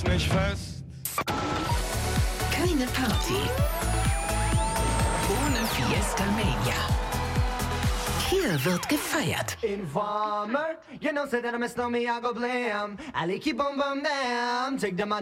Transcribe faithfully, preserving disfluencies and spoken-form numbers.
mich fest. Keine Party ohne Fiesta Mania. Hier wird gefeiert. Informer, you know, say that I miss no me, I go blam. I like keep on bum down. Take the money.